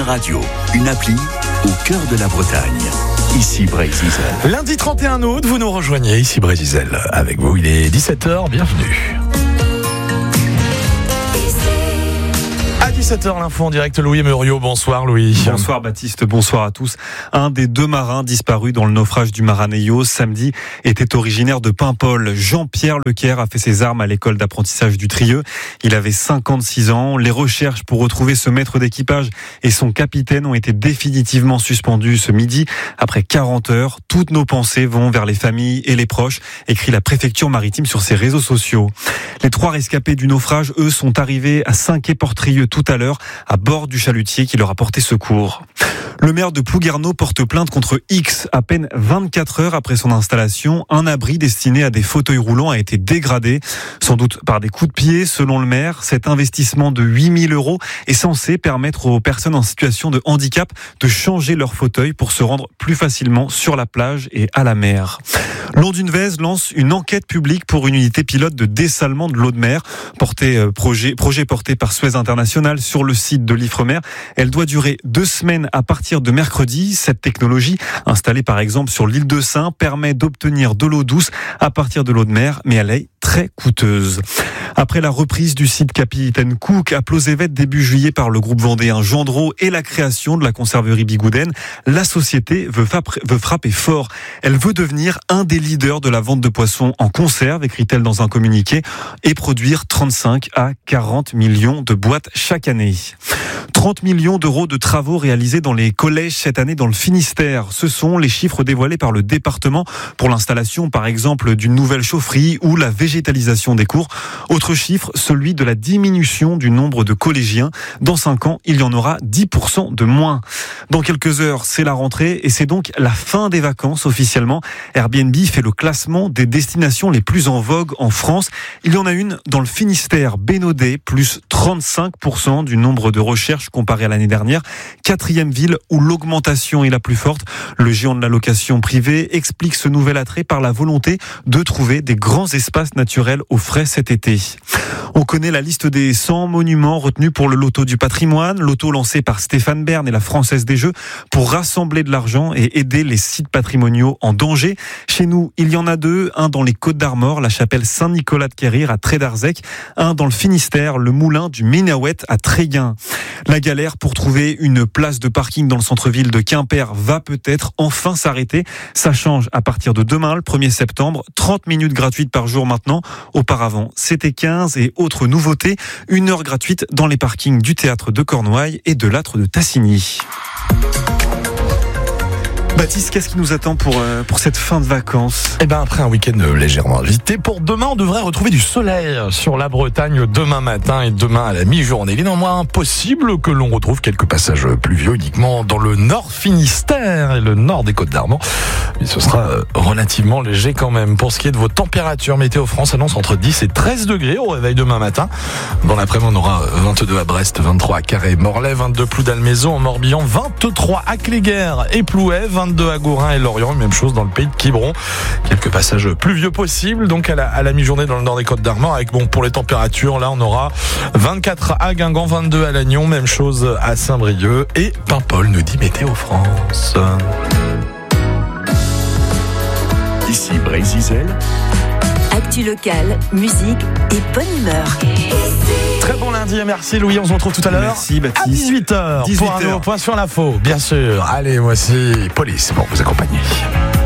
radio, une appli au cœur de la Bretagne. Ici Brézizel. Lundi 31 août, vous nous rejoignez ici Brézizel. Avec vous, il est 17h, bienvenue. À 17h, l'info en direct, Louis Muriot. Bonsoir Louis. Bonsoir Baptiste, bonsoir à tous. Un des deux marins disparus dans le naufrage du Maranello samedi était originaire de Paimpol. Jean-Pierre Lecaire a fait ses armes à l'école d'apprentissage du Trieux. Il avait 56 ans. Les recherches pour retrouver ce maître d'équipage et son capitaine ont été définitivement suspendues ce midi. Après 40 heures, toutes nos pensées vont vers les familles et les proches, écrit la préfecture maritime sur ses réseaux sociaux. Les 3 rescapés du naufrage, eux, sont arrivés à Saint-Quay-Port-Trieux tout à l'heure, à bord du chalutier qui leur a porté secours. Le maire de Plouguerneau porte plainte contre X. À peine 24 heures après son installation, un abri destiné à des fauteuils roulants a été dégradé, sans doute par des coups de pied. Selon le maire, cet investissement de 8 000 € est censé permettre aux personnes en situation de handicap de changer leur fauteuil pour se rendre plus facilement sur la plage et à la mer. Londunvez lance une enquête publique pour une unité pilote de dessalement de l'eau de mer, projet porté par Suez International sur le site de l'Ifremer. Elle doit durer 2 semaines à partir de mercredi. Cette technologie, installée par exemple sur l'île de Sein, permet d'obtenir de l'eau douce à partir de l'eau de mer, mais elle est très coûteuse. Après la reprise du site Capitaine Cook à Plozévet début juillet par le groupe vendéen Gendreau et la création de la conserverie Bigouden, la société veut frapper fort. Elle veut devenir un des leaders de la vente de poissons en conserve, écrit-elle dans un communiqué, et produire 35 à 40 millions de boîtes chaque année. 30 millions d'euros de travaux réalisés dans les collèges cette année dans le Finistère. Ce sont les chiffres dévoilés par le département pour l'installation, par exemple, d'une nouvelle chaufferie ou la végétalisation des cours. Autre chiffre, celui de la diminution du nombre de collégiens. Dans 5 ans, il y en aura 10% de moins. Dans quelques heures, c'est la rentrée et c'est donc la fin des vacances officiellement. Airbnb fait le classement des destinations les plus en vogue en France. Il y en a une dans le Finistère, Bénodet, plus 35% du nombre de recherches comparé à l'année dernière. 4e ville où l'augmentation est la plus forte. Le géant de la location privée explique ce nouvel attrait par la volonté de trouver des grands espaces naturels au frais cet été. On connaît la liste des 100 monuments retenus pour le loto du patrimoine, loto lancé par Stéphane Bern et la Française des Jeux pour rassembler de l'argent et aider les sites patrimoniaux en danger. Chez nous, il y en a 2, un dans les Côtes-d'Armor, la chapelle Saint-Nicolas de Quérir à Trédarzec, un dans le Finistère, le moulin du Ménahouet à Tréguin. La galère pour trouver une place de parking dans le centre-ville de Quimper va peut-être enfin s'arrêter. Ça change à partir de demain, le 1er septembre. 30 minutes gratuites par jour maintenant. Auparavant, c'était 15 et autre nouveauté, 1 heure gratuite dans les parkings du théâtre de Cornouailles et de l'âtre de Tassigny. Baptiste, qu'est-ce qui nous attend pour cette fin de vacances ? Après un week-end légèrement agité, pour demain, on devrait retrouver du soleil sur la Bretagne demain matin et demain à la mi-journée. Il est néanmoins possible que l'on retrouve quelques passages pluvieux uniquement dans le nord Finistère et le nord des Côtes-d'Armor. Mais ce sera relativement léger quand même. Pour ce qui est de vos températures, Météo France annonce entre 10 et 13 degrés au réveil demain matin. Dans l'après-midi, on aura 22 à Brest, 23 à Carhaix, Morlaix, 22 Ploudalmaison, en Morbihan, 23 à Cléguer et Plouay, 22 à Gourin et Lorient, même chose dans le pays de Quiberon. Quelques passages pluvieux possibles, donc à la mi-journée dans le nord des Côtes-d'Armor, avec pour les températures, là on aura 24 à Guingamp, 22 à Lannion, même chose à Saint-Brieuc et Paimpol, nous dit Météo France. Ici Brézizel. Actu locale, musique et bonne humeur. Très bon lundi et merci Louis, on se retrouve tout à l'heure. Merci Baptiste. À 18h pour un nouveau point sur l'info, bien sûr. Allez, voici Police pour vous accompagner.